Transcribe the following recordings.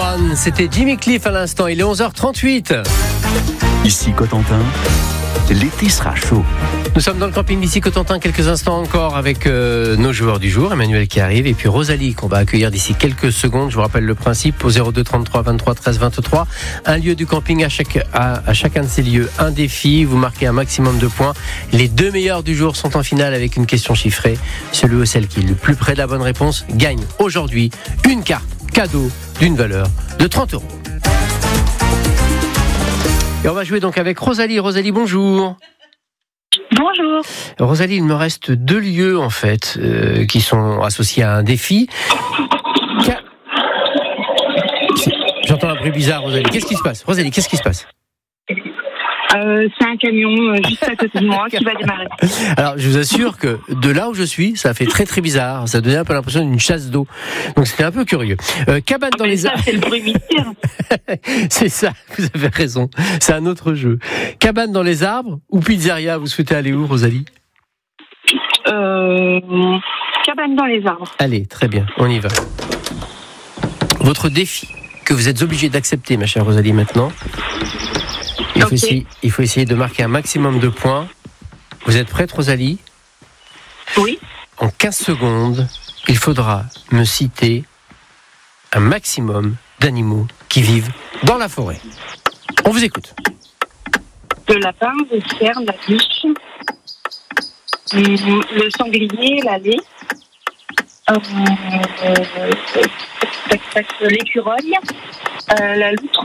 Run, c'était Jimmy Cliff à l'instant, il est 11h38. Ici Cotentin, l'été sera chaud. Nous sommes dans le camping d'ici Cotentin quelques instants encore avec nos joueurs du jour, Emmanuel qui arrive et puis Rosalie qu'on va accueillir d'ici quelques secondes. Je vous rappelle le principe au 02 33 23 13 23. Un lieu du camping à chacun de ces lieux, un défi, vous marquez un maximum de points. Les deux meilleurs du jour sont en finale avec une question chiffrée. Celui ou celle qui est le plus près de la bonne réponse gagne aujourd'hui une carte cadeau d'une valeur de 30 €. Et on va jouer donc avec Rosalie. Rosalie, bonjour. Bonjour. Rosalie, il me reste deux lieux en fait qui sont associés à un défi. J'entends un bruit bizarre, Rosalie. Qu'est-ce qui se passe, Rosalie? Qu'est-ce qui se passe? C'est un camion juste à côté de moi qui va démarrer. Alors, je vous assure que de là où je suis, ça fait très très bizarre. Ça donnait un peu l'impression d'une chasse d'eau. Donc c'était un peu curieux. Cabane dans les arbres. C'est le bruit mystère. C'est ça, vous avez raison. C'est un autre jeu. Cabane dans les arbres ou pizzeria? Vous souhaitez aller où, Rosalie? Cabane dans les arbres. Allez, très bien, on y va. Votre défi que vous êtes obligé d'accepter, ma chère Rosalie, maintenant. Il faut essayer de marquer un maximum de points. Vous êtes prête, Rosalie? Oui. En 15 secondes, il faudra me citer un maximum d'animaux qui vivent dans la forêt. On vous écoute. Le lapin, le cerf, la biche, le sanglier, l'allée, l'écureuil, la loutre,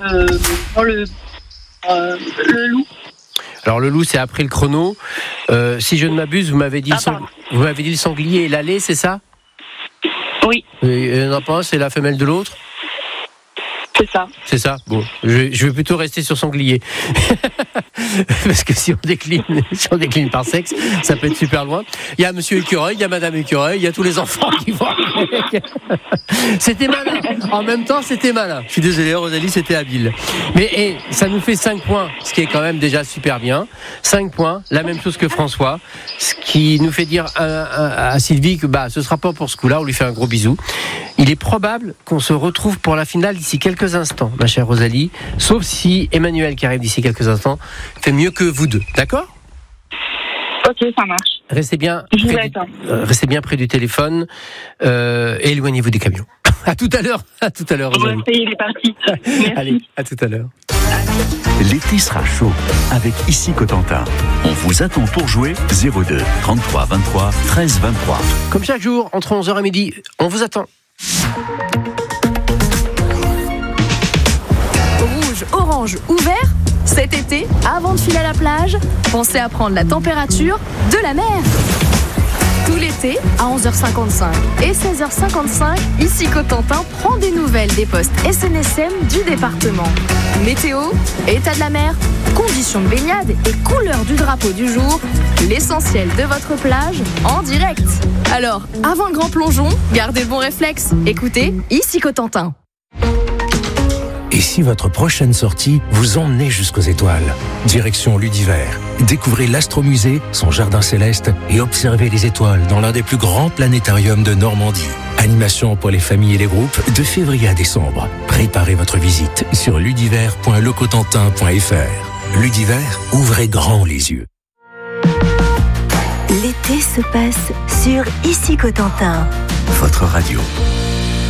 le loup. Alors le loup, c'est après le chrono. Si je ne m'abuse, vous m'avez dit le sanglier et l'allée, c'est ça? Oui. Et il n'y en a pas un, c'est la femelle de l'autre? C'est ça. C'est ça. Bon, je vais plutôt rester sur sanglier. Parce que si on décline par sexe, ça peut être super loin. Il y a monsieur écureuil, il y a madame écureuil, il y a tous les enfants qui vont avec. C'était malin. En même temps, c'était malin. Je suis désolé, Rosalie, c'était habile. Mais ça nous fait 5 points, ce qui est quand même déjà super bien. 5 points, la même chose que François. Ce qui nous fait dire à Sylvie que ce sera pas pour ce coup-là. On lui fait un gros bisou. Il est probable qu'on se retrouve pour la finale d'ici quelques instants, ma chère Rosalie. Sauf si Emmanuel, qui arrive d'ici quelques instants, fait mieux que vous deux. D'accord ? Ok, ça marche. Restez bien près du téléphone et éloignez-vous des camions. À tout à l'heure. À tout à l'heure, Rosalie. Il est parti. Merci. Allez, à tout à l'heure. L'été sera chaud avec Ici Cotentin. On vous attend pour jouer 02 33 23 13 23. Comme chaque jour, entre 11h et midi, on vous attend. Rouge, orange ou vert, cet été, avant de filer à la plage, pensez à prendre la température de la mer. Tout l'été, à 11h55 et 16h55, Ici Cotentin prend des nouvelles des postes SNSM du département. Météo, état de la mer, conditions de baignade et couleur du drapeau du jour, l'essentiel de votre plage en direct. Alors, avant le grand plongeon, gardez le bon réflexe. Écoutez Ici Cotentin. Et si votre prochaine sortie vous emmenait jusqu'aux étoiles? Direction Ludivert. Découvrez l'Astromusée, son jardin céleste et observez les étoiles dans l'un des plus grands planétariums de Normandie. Animation pour les familles et les groupes de février à décembre. Préparez votre visite sur ludiver.lecotentin.fr. Ludivert, ouvrez grand les yeux. L'été se passe sur Ici Cotentin. Votre radio.